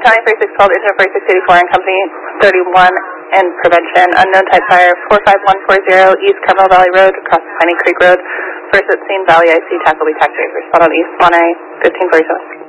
Battalion 3612, Agent 4684 and Company 31 in prevention. Unknown type fire, 45140 East Carmel Valley Road, across Piney Creek Road. First at scene, Valley IC, tackle be taxi. Respond on East Monterey, 1547.